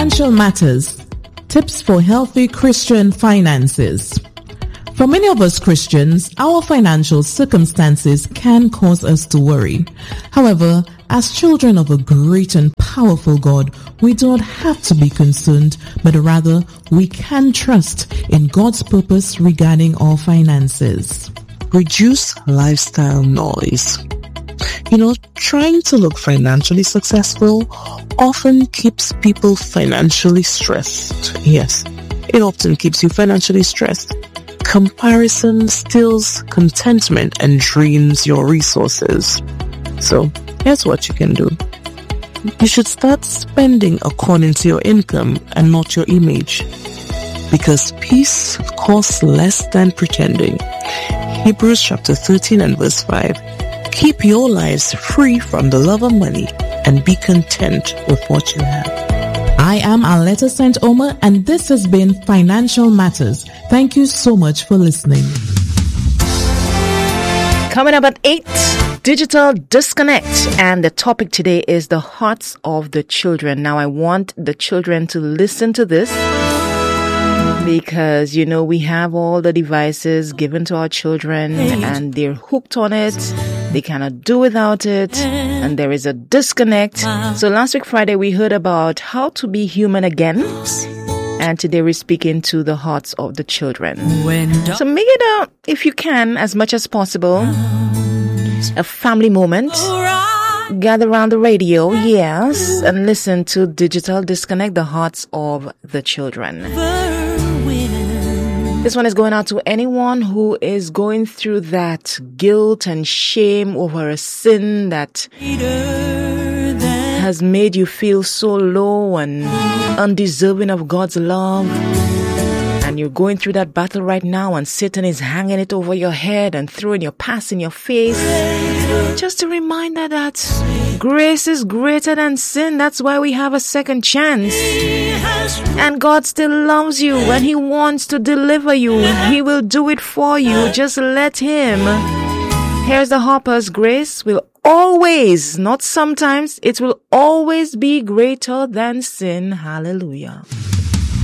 Financial Matters, tips for healthy Christian finances. For many of us Christians, our financial circumstances can cause us to worry. However, as children of a great and powerful God, we do not have to be concerned, but rather we can trust in God's purpose regarding our finances. Reduce lifestyle noise. Trying to look financially successful often keeps people financially stressed. Yes, it often keeps you financially stressed. Comparison steals contentment and drains your resources. So, here's what you can do. You should start spending according to your income and not your image. Because peace costs less than pretending. Hebrews chapter 13 and verse 5. Keep your lives free from the love of money and be content with what you have. I am Aletta St. Omer, and this has been Financial Matters. Thank you so much for listening. Coming up at 8, Digital Disconnect. And the topic today is the hearts of the children. Now, I want the children to listen to this because, we have all the devices given to our children and they're hooked on it. They cannot do without it, and there is a disconnect. So last week, Friday, we heard about how to be human again, and today we're speaking to the hearts of the children. So make it, if you can, as much as possible, a family moment. Gather around the radio, yes, and listen to Digital Disconnect, the hearts of the children. This one is going out to anyone who is going through that guilt and shame over a sin that has made you feel so low and undeserving of God's love. And you're going through that battle right now, and Satan is hanging it over your head and throwing your past in your face. Just a reminder that grace is greater than sin. That's why we have a second chance. And God still loves you and He wants to deliver you. He will do it for you. Just let Him. Here's the Harper's. Grace will always, not sometimes, it will always be greater than sin. Hallelujah.